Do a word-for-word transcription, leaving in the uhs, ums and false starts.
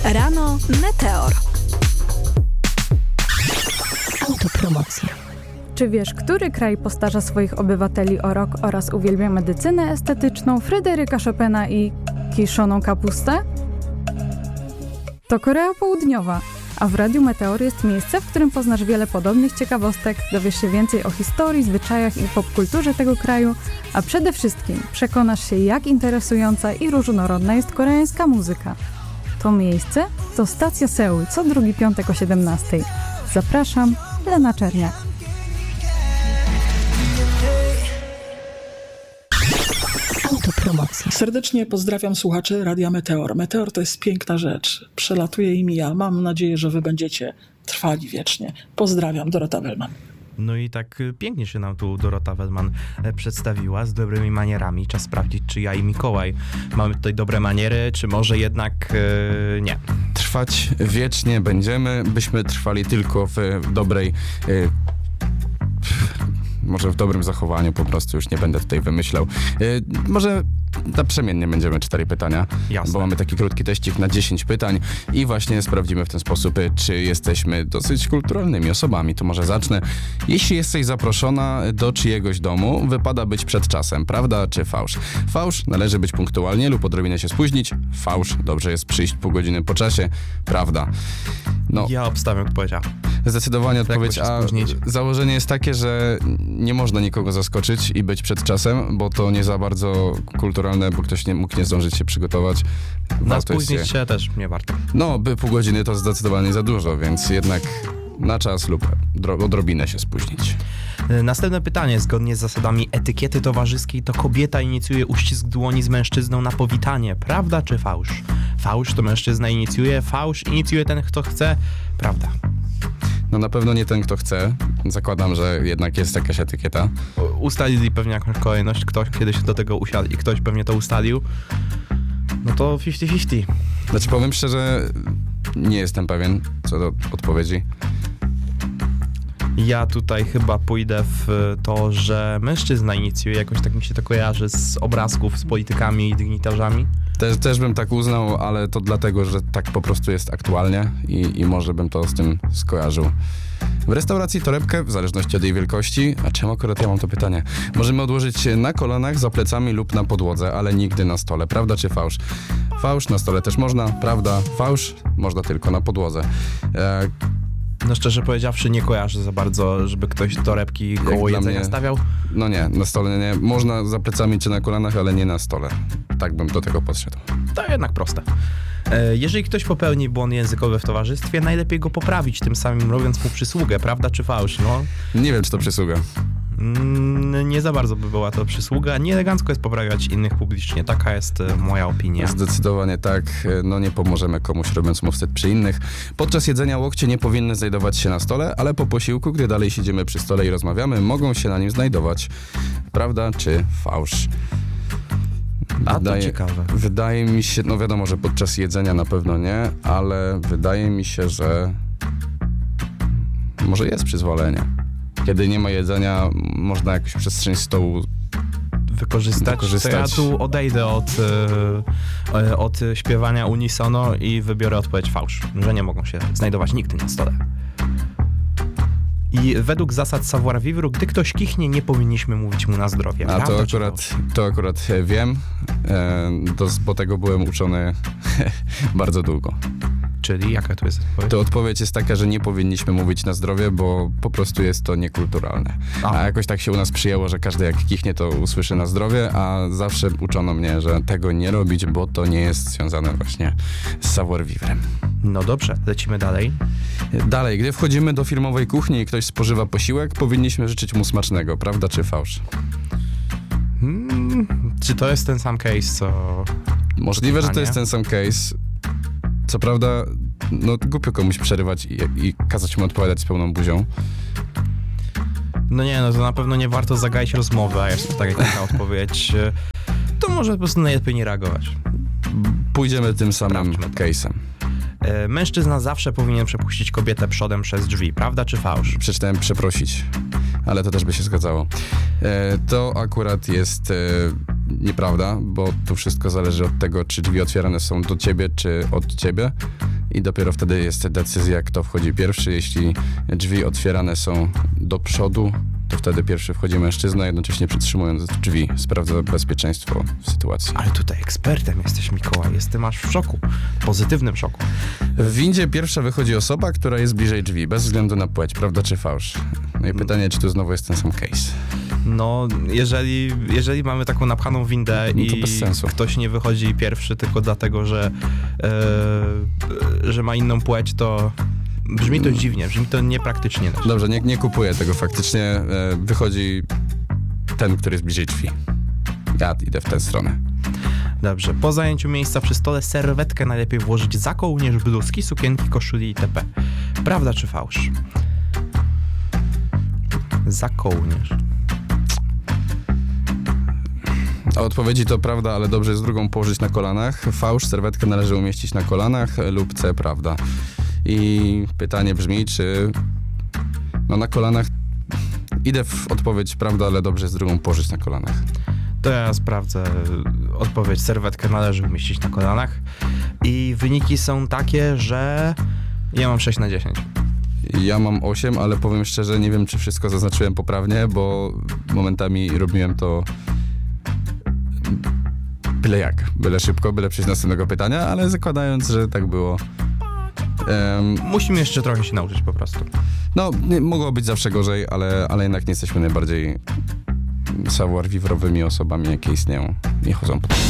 Rano Meteor. Autopromocja. Czy wiesz, który kraj postarza swoich obywateli o rok oraz uwielbia medycynę estetyczną, Fryderyka Chopina i kiszoną kapustę? To Korea Południowa, a w Radiu Meteor jest miejsce, w którym poznasz wiele podobnych ciekawostek, dowiesz się więcej o historii, zwyczajach i popkulturze tego kraju, a przede wszystkim przekonasz się, jak interesująca i różnorodna jest koreańska muzyka. To miejsce to stacja Seul, co drugi piątek o siedemnastej. Zapraszam, Lena Czerniak. Autopromocja. Serdecznie pozdrawiam słuchaczy Radia Meteor. Meteor to jest piękna rzecz. Przelatuje i mija. Mam nadzieję, że wy będziecie trwali wiecznie. Pozdrawiam, Dorota Wellman. No i tak pięknie się nam tu Dorota Wellman przedstawiła, z dobrymi manierami. Czas sprawdzić, czy ja i Mikołaj mamy tutaj dobre maniery, czy może jednak yy, nie. Trwać wiecznie będziemy, byśmy trwali tylko w dobrej... Yy, może w dobrym zachowaniu, po prostu już nie będę tutaj wymyślał. Yy, może naprzemiennie będziemy cztery pytania, Jasne. Bo mamy taki krótki teścik na dziesięć pytań i właśnie sprawdzimy w ten sposób, czy jesteśmy dosyć kulturalnymi osobami. To może zacznę. Jeśli jesteś zaproszona do czyjegoś domu, wypada być przed czasem, prawda czy fałsz? Fałsz, należy być punktualnie lub odrobinę się spóźnić. Fałsz, dobrze jest przyjść pół godziny po czasie, prawda? No, Ja obstawiam odpowiedź A. zdecydowanie odpowiedź się A. spóźnić? Założenie jest takie, że nie można nikogo zaskoczyć i być przed czasem, bo to nie za bardzo kulturalne, bo ktoś nie mógł nie zdążyć się przygotować. Na Warto jest spóźnić się też nie warto. No, by pół godziny to zdecydowanie za dużo, więc jednak na czas lub dro- odrobinę się spóźnić. Następne pytanie. Zgodnie z zasadami etykiety towarzyskiej to kobieta inicjuje uścisk dłoni z mężczyzną na powitanie. Prawda czy fałsz? Fałsz to mężczyzna inicjuje, fałsz inicjuje ten, kto chce. Prawda. No na pewno nie ten, kto chce. Zakładam, że jednak jest jakaś etykieta. Ustalili pewnie jakąś kolejność, ktoś kiedyś do tego usiadł i ktoś pewnie to ustalił. No to pięćdziesiąt pięćdziesiąt. Znaczy powiem szczerze, nie jestem pewien co do odpowiedzi. Ja tutaj chyba pójdę w to, że mężczyzna inicjuje, jakoś tak mi się to kojarzy z obrazków z politykami i dygnitarzami. Też, też bym tak uznał, ale to dlatego, że tak po prostu jest aktualnie i, i może bym to z tym skojarzył. W restauracji torebkę, w zależności od jej wielkości, a czemu akurat ja mam to pytanie, możemy odłożyć na kolanach, za plecami lub na podłodze, ale nigdy na stole. Prawda czy fałsz? Fałsz na stole też można, prawda? Fałsz można tylko na podłodze. E, No szczerze powiedziawszy, nie kojarzę za bardzo, żeby ktoś torebki koło dla jedzenia mnie- stawiał. no nie, na stole nie. Można za plecami czy na kolanach, ale nie na stole. Tak bym do tego podszedł. To jednak proste. E, Jeżeli ktoś popełni błąd językowy w towarzystwie, najlepiej go poprawić, tym samym robiąc mu przysługę, prawda czy fałsz? No, Nie wiem, czy to przysługa. mm, nie za bardzo by była to przysługa. Nieelegancko jest poprawiać innych publicznie. Taka jest e, moja opinia. Zdecydowanie tak. No nie pomożemy komuś, robiąc mu wstyd przy innych. Podczas jedzenia łokcie nie powinny znajdować się na stole, ale po posiłku, gdy dalej siedzimy przy stole i rozmawiamy, mogą się na nim znajdować. Prawda czy fałsz? A to ciekawe. Wydaje mi się, no wiadomo, że podczas jedzenia na pewno nie, ale wydaje mi się, że może jest przyzwolenie. Kiedy nie ma jedzenia, można jakąś przestrzeń stołu Wykorzystać, Wykorzystać. to ja tu odejdę od, e, od śpiewania unisono i wybiorę odpowiedź fałsz, że nie mogą się znajdować nigdy na stole. I według zasad savoir vivre, gdy ktoś kichnie, nie powinniśmy mówić mu na zdrowie. A Prawda to czy akurat, fałsz? to akurat wiem, e, to, bo tego byłem uczony bardzo długo. Czyli jaka tu jest odpowiedź? To odpowiedź jest taka, że nie powinniśmy mówić na zdrowie, bo po prostu jest to niekulturalne. A. A jakoś tak się u nas przyjęło, że każdy jak kichnie, to usłyszy na zdrowie, a zawsze uczono mnie, że tego nie robić, bo to nie jest związane właśnie z savoir vivre. No dobrze, lecimy dalej. Dalej, gdy wchodzimy do firmowej kuchni i ktoś spożywa posiłek, powinniśmy życzyć mu smacznego, prawda czy fałsz? Hmm, czy to jest ten sam case, co... Możliwe, że to Pytanie. jest ten sam case. Co prawda, no głupio komuś przerywać i, i kazać mu odpowiadać z pełną buzią. No nie, no to na pewno nie warto zagaić rozmowy, a jest to tak jak taka odpowiedź, e, to może po prostu najlepiej nie reagować. Pójdziemy tym samym Sprawdźmy to. case'em. E, Mężczyzna zawsze powinien przepuścić kobietę przodem przez drzwi, prawda czy fałsz? Przeczytałem przeprosić, ale to też by się zgadzało. E, to akurat jest e, nieprawda, bo tu wszystko zależy od tego, czy drzwi otwierane są do ciebie, czy od ciebie. i dopiero wtedy jest decyzja, kto wchodzi pierwszy. Jeśli drzwi otwierane są do przodu, to wtedy pierwszy wchodzi mężczyzna, jednocześnie przytrzymując drzwi, sprawdza bezpieczeństwo w sytuacji. Ale tutaj ekspertem jesteś, Mikołaj, jestem aż w szoku, pozytywnym szoku. W windzie pierwsza wychodzi osoba, która jest bliżej drzwi, bez względu na płeć, prawda czy fałsz? No i pytanie, czy tu znowu jest ten sam case? No, jeżeli, jeżeli mamy taką napchaną windę No to i bez sensu. ktoś nie wychodzi pierwszy tylko dlatego, że, e, że ma inną płeć, to brzmi to dziwnie, brzmi to niepraktycznie. Dobrze, nie, nie kupuję tego faktycznie. E, wychodzi ten, który jest bliżej drzwi. Ja idę w tę stronę. Dobrze, po zajęciu miejsca przy stole serwetkę najlepiej włożyć za kołnierz, bluzki, sukienki, koszuli itp. Prawda czy fałsz? Za kołnierz. A odpowiedzi to prawda, ale dobrze jest drugą położyć na kolanach. Fałsz, serwetkę należy umieścić na kolanach lub C, prawda. I pytanie brzmi, czy no na kolanach idę w odpowiedź prawda, ale dobrze jest drugą położyć na kolanach. To ja sprawdzę odpowiedź. Serwetkę należy umieścić na kolanach. I wyniki są takie, że ja mam sześć na dziesięć. Ja mam osiem, ale powiem szczerze, nie wiem, czy wszystko zaznaczyłem poprawnie, bo momentami robiłem to byle jak, byle szybko, byle przejść do następnego pytania, ale zakładając, że tak było. Um, Musimy jeszcze trochę się nauczyć po prostu. no, nie, mogło być zawsze gorzej, ale, ale jednak nie jesteśmy najbardziej savoir-vivre'owymi osobami, jakie istnieją. Nie chodzą po